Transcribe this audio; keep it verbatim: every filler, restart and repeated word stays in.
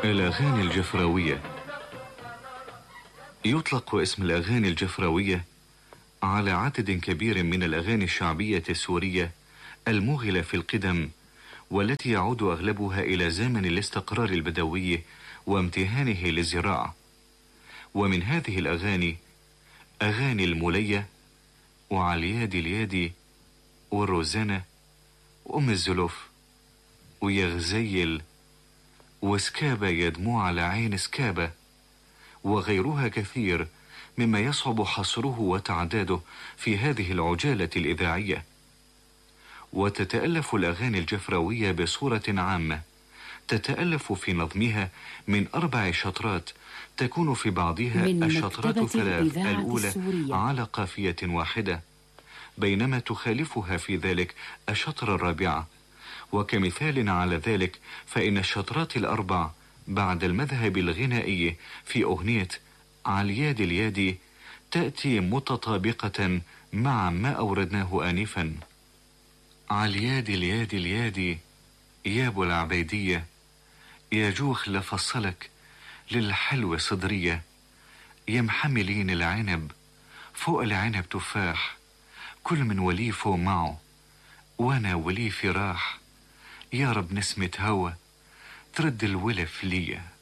الأغاني الجفراوية. يطلق اسم الأغاني الجفراوية على عدد كبير من الأغاني الشعبية السورية الموغلة في القدم، والتي يعود أغلبها إلى زمن الاستقرار البدوي وامتهانه للزراعة. ومن هذه الأغاني أغاني المولية وعليادي اليادي والروزانة وأم الزلوف ويغزيل وسكابة يا دموع على عين سكابة وغيرها كثير مما يصعب حصره وتعداده في هذه العجالة الإذاعية. وتتألف الأغاني الجفراوية بصورة عامة، تتألف في نظمها من أربع شطرات تكون في بعضها الشطرات الثلاث الأولى السورية على قافية واحدة، بينما تخالفها في ذلك الشطر الرابعة. وكمثال على ذلك فإن الشطرات الأربع بعد المذهب الغنائي في أغنية عليادي اليادي تأتي متطابقة مع ما أوردناه آنفا. عليادي اليادي اليادي يا ابو العبيدية، يا جوخ لفصلك للحلو صدرية، يا محملين العنب فوق العنب تفاح، كل من وليفه معه وانا وليفي راح، يا رب نسمة هوا ترد الولف ليا.